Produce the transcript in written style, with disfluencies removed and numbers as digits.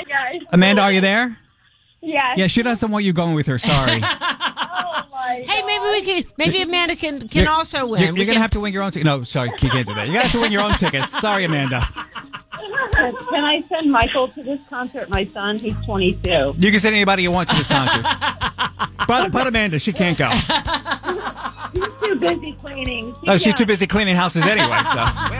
guys. Amanda, are you there? Yes. Yeah, she doesn't want you going with her. Sorry. Oh my Hey, God. maybe Amanda can also win. You're going to have to win your own ticket. No, sorry, you can't do that. You're going to have to win your own tickets. Sorry, Amanda. Can I send Michael to this concert? My son, he's 22. You can send anybody you want to this concert. But Amanda, she can't go. He's too busy cleaning. Oh, she's too busy cleaning houses anyway, so.